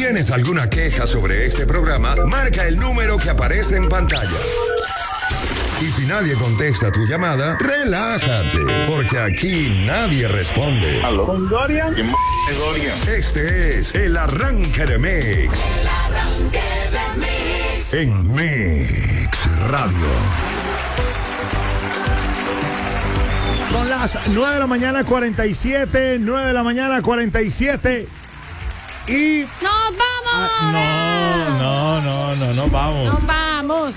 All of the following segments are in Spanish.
¿Tienes alguna queja sobre este programa? Marca el número que aparece en pantalla. Y si nadie contesta tu llamada, relájate, porque aquí nadie responde. ¿Aló? ¿Con Dorian? ¿Quién es Dorian? Este es el arranque de Mix. El arranque de Mix. En Mix Radio. Son las 9 de la mañana 47, 9 de la mañana 47. Y... ¡Nos vamos! No vamos. ¡Nos vamos!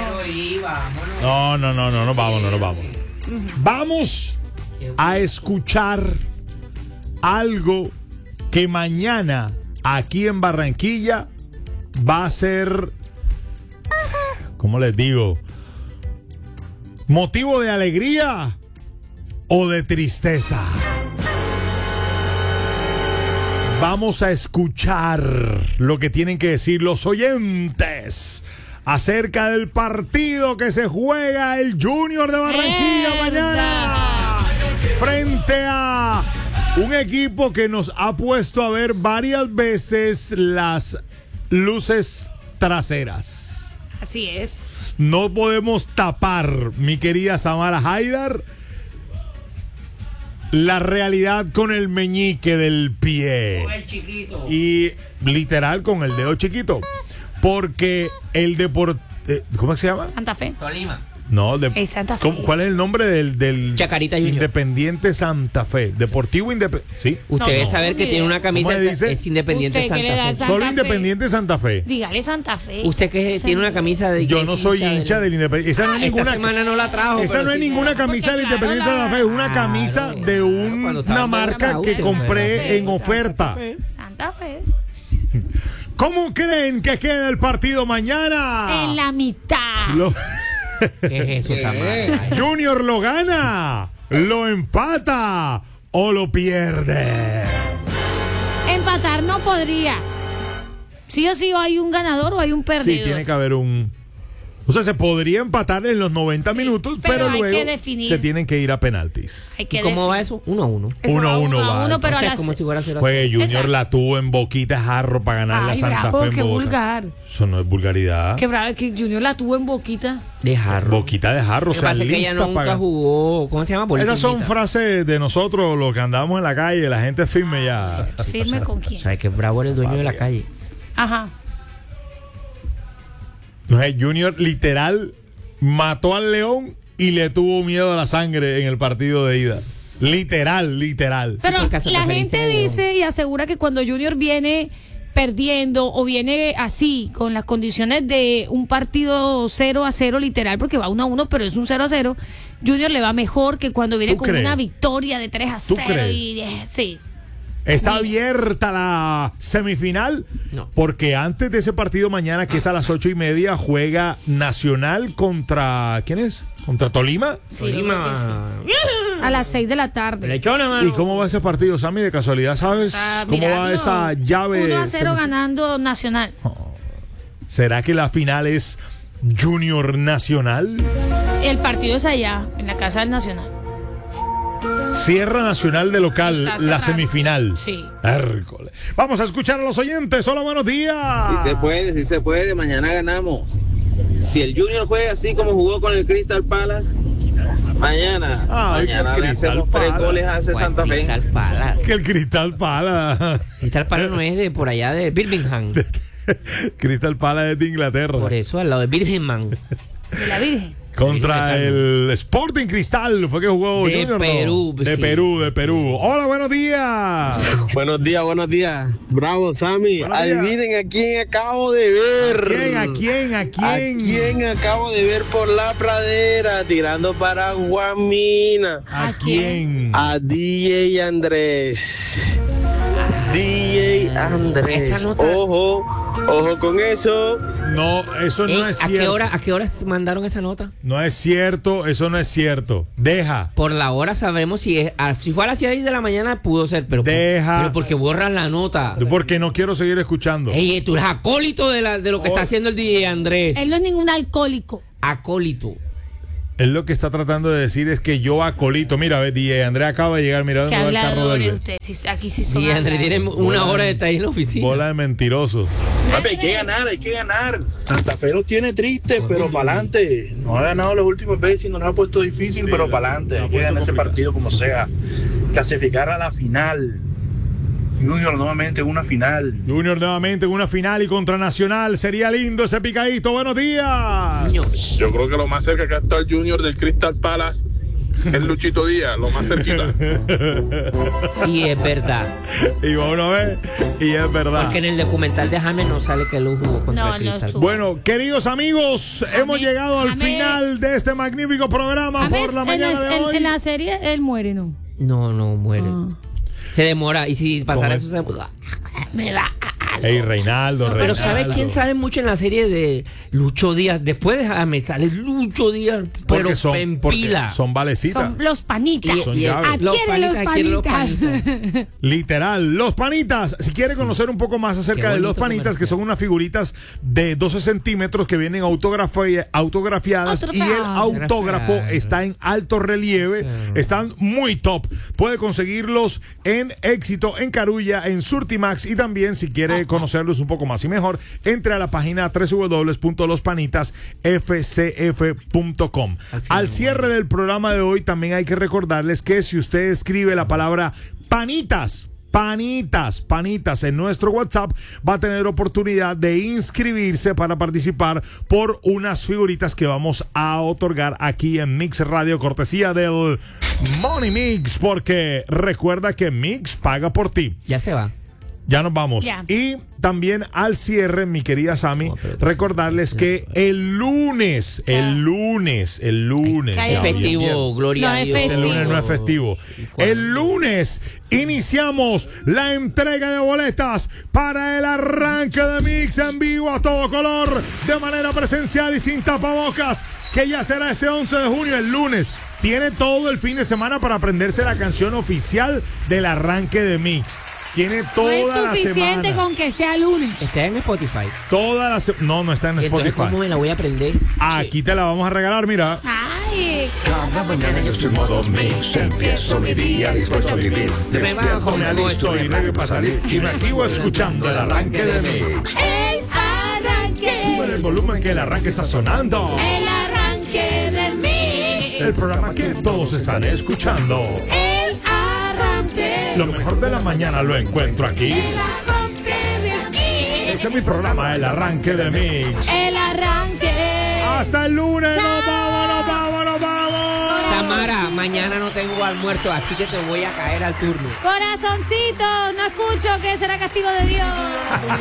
No vamos. Vamos a escuchar algo que mañana aquí en Barranquilla va a ser, ¿cómo les digo? ¿Motivo de alegría o de tristeza? Vamos a escuchar lo que tienen que decir los oyentes acerca del partido que se juega el Junior de Barranquilla mañana frente a un equipo que nos ha puesto a ver varias veces las luces traseras. Así es. No podemos tapar, mi querida Samara Haidar, la realidad con el meñique del pie. Con el chiquito. Y literal con el dedo chiquito. Porque el ¿cómo se llama? Santa Fe. Tolima. No, Santa Fe. ¿Cuál es el nombre del Chacarita Junior. Independiente Santa Fe? Deportivo Independiente. Sí. Usted debe saber que tiene una camisa. ¿Cómo le dice? Es Independiente Usted que le da Santa Fe. Santa Solo Fe. Independiente Santa Fe. Dígale Santa Fe. Usted que tiene una camisa de. Yo no soy hincha del Independiente. Esa no es Esta ninguna. semana no la trajo. Esa pero no es sí ninguna la- camisa de Porque Independencia claro, Santa Fe, es una claro. camisa de Cuando una estaba marca en que Santa compré Fe. en oferta. Santa Fe. ¿Cómo creen que queda el partido mañana? En la mitad. ¿Qué es eso, Samara? Junior lo gana, lo empata o lo pierde. Empatar no podría. Sí o sí, o hay un ganador o hay un perdido. Sí, tiene que haber un... O sea, se podría empatar en los 90 Sí, minutos, pero pero hay luego que definir. se tienen que ir a penaltis. Hay ¿Y que cómo va definir. eso? 1-1. Eso 1-1 va uno a va. uno, pero O sea, a las... como si fuera 0-0. Pues Junior Exacto. la tuvo en Boquita Jarro para ganar la Ay, Santa bravo, Fe en qué Bogotá. vulgar. Eso no es vulgaridad. Qué bravo, que Junior la tuvo en boquita. De Jarro. Boquita de Jarro, Lo o que sea, pasa es que ella lista nunca para... jugó. ¿Cómo se llama? Esas son Boletín. frases de nosotros, los que andamos en la calle, la gente firme ya. ¿Firme con quién? ¿Sabes qué bravo era el dueño de la calle? Ajá. No sé, Junior literal mató al León y le tuvo miedo a la sangre en el partido de ida. Literal. Pero porque hace la referencia gente a León. dice y asegura que cuando Junior viene perdiendo o viene así, con las condiciones de un partido 0-0 literal, porque va 1-1, pero es un 0-0, Junior le va mejor que cuando viene ¿Tú con crees? una victoria de 3-0. crees? Sí. Está Dice. abierta la semifinal. No. Porque antes de ese partido mañana, que es a las 8:30, juega Nacional contra... ¿Quién es? ¿Contra Tolima? Tolima. A las 6 de la tarde. Lechona, mano. ¿Y cómo va ese partido, Sammy? De casualidad, ¿sabes? ¿Cómo va esa llave? 1-0 ganando Nacional. ¿Será que la final es Junior Nacional? El partido es allá, en la casa del Nacional. Sierra Nacional de local, Está la cerrado. semifinal. Sí. Hércules. Vamos a escuchar a los oyentes. Hola, buenos días. Sí se puede, mañana ganamos. Si el Junior juega así como jugó con el Crystal Palace, mañana Ay, le Crystal hacemos 3 Palace. goles a ese Santa Fe. Crystal Palace. Que el Cristal Pala. Crystal Palace no es de por allá de Birmingham. Cristal Pala es de Inglaterra. Por eso, al lado de Birmingham. De la Virgen. Contra el Sporting Cristal fue que jugó De Junior, ¿no? Perú, De sí. Perú. Hola, buenos días. Buenos días. Bravo, Sammy. Buenos días. Adivinen a quién acabo de ver. ¿A quién? ¿A quién acabo de ver por la pradera tirando para Guamina? ¿A quién? A DJ Andrés. DJ Andrés. Esa nota- Ojo con eso. No, eso no es cierto. ¿A qué hora mandaron esa nota? No es cierto, eso no es cierto. Deja. Por la hora sabemos si fue a las 6 de la mañana pudo ser, pero Deja. porque borran la nota. Porque no quiero seguir escuchando. Ey, tú eres acólito de lo que está haciendo el DJ Andrés. Él no es ningún alcohólico. Acólito. Él lo que está tratando de decir es que yo acolito. Mira, ve, DJ André acaba de llegar mirando Que el carro habladores del usted. Aquí sí son Y André tiene una hora de estar ahí en la oficina. bola de mentirosos. Papi, hay que ganar. Santa Fe lo tiene triste, pero para adelante. No ha ganado las últimas veces y nos lo ha puesto difícil, pero para adelante. Hay que ganar ese partido como sea. Clasificar a la final. Junior nuevamente en una final. Junior nuevamente en una final y contra Nacional. Sería lindo ese picadito. Buenos días. Yo creo que lo más cerca que está el Junior del Crystal Palace es Luchito Díaz, lo más cerquita. Y es verdad. Y vamos a ver. Y es verdad. Porque en el documental de James no sale que lo jugó contra el Crystal. Bueno, queridos amigos, hemos llegado al final de este magnífico programa por la mañana de hoy. En la serie él muere, ¿no? No muere. Se demora. Y si pasara eso, me da. Ey, Reinaldo. Pero ¿sabes quién sale mucho en la serie de Lucho Díaz? Después de James sale Lucho Díaz, pero en pila. Son valecitas. Son los panitas. Adquiere los panitas. Literal, los panitas. Si quiere conocer un poco más acerca de los panitas, que son unas figuritas de 12 centímetros que vienen autografiadas y el autógrafo está en alto relieve. Están muy top. Puede conseguirlos en Éxito, en Carulla, en Surtimax, y también si quiere conocerlos un poco más y mejor, entre a la página www.lospanitasfcf.com. Al cierre del programa de hoy también hay que recordarles que si usted escribe la palabra panitas en nuestro WhatsApp, va a tener oportunidad de inscribirse para participar por unas figuritas que vamos a otorgar aquí en Mix Radio, cortesía del Money Mix, porque recuerda que Mix paga por ti. Ya se va. Ya nos vamos. Ya. Y también al cierre, mi querida Sammy, recordarles que el lunes. Efectivo, gloria a Dios. El lunes no es festivo. El lunes iniciamos la entrega de boletas para el arranque de Mix en vivo a todo color, de manera presencial y sin tapabocas, que ya será este 11 de junio, el lunes. Tiene todo el fin de semana para aprenderse la canción oficial del arranque de Mix. Tiene toda la semana. No es suficiente con que sea lunes. Está en Spotify. No está en Entonces, Spotify. ¿cómo me la voy a aprender? Aquí te la vamos a regalar, mira. Ay. Cada mañana yo estoy en modo Mix. Empiezo mi día dispuesto a vivir. Despierto, me alisto y ready para salir. Y me activo escuchando el arranque de Mix. El arranque. Sube el volumen que el arranque está sonando. El arranque de Mix. El programa que todos están escuchando. El arranque. Lo mejor de la mañana lo encuentro aquí. El arranque de Mix. Este es mi programa, el arranque de Mix. El arranque. Hasta el lunes. Chao. Nos vamos. Tamara, mañana no tengo almuerzo, así que te voy a caer al turno. Corazoncito, no escucho, que será castigo de Dios.